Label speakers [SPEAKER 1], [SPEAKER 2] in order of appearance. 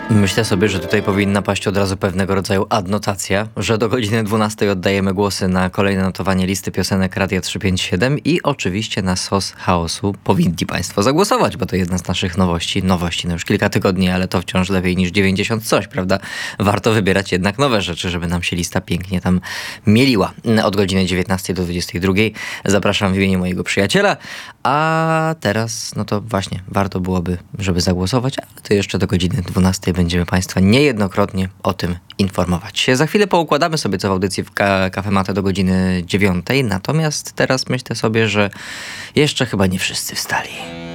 [SPEAKER 1] Myślę sobie, że tutaj powinna paść od razu pewnego rodzaju adnotacja, że do godziny 12 oddajemy głosy na kolejne notowanie listy piosenek Radia 357 i oczywiście na SOS Chaosu powinni Państwo zagłosować, bo to jedna z naszych nowości. Nowości, no już kilka tygodni, ale to wciąż lepiej niż 90 coś, prawda? Warto wybierać jednak nowe rzeczy, żeby nam się lista pięknie tam mieliła. Od godziny 19 do 22 zapraszam w imieniu mojego przyjaciela, a teraz, no to właśnie, warto byłoby, żeby zagłosować, ale to jeszcze do godziny 12 będziemy Państwa niejednokrotnie o tym informować. Za chwilę poukładamy sobie co w audycji w Kafematę do godziny 9, natomiast teraz myślę sobie, że jeszcze chyba nie wszyscy wstali.